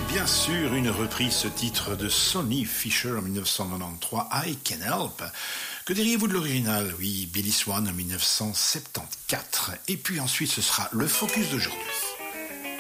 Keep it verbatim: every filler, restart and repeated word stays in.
Bien sûr, une reprise, ce titre de Sonny Fisher en dix-neuf cent quatre-vingt-treize, I Can Help. Que diriez-vous de l'original? Oui, Billy Swan en dix-neuf cent soixante-quatorze. Et puis ensuite, ce sera le focus d'aujourd'hui.